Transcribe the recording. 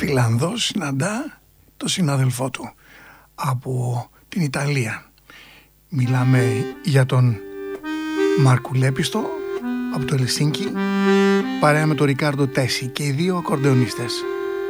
Φιλανδός συναντά το συνάδελφό του από την Ιταλία. Μιλάμε για τον Μαρκουλέπιστο από το Ελσίνκι, παρέα με τον Ρικάρντο Τέσι, και οι δύο ακορντεονίστες.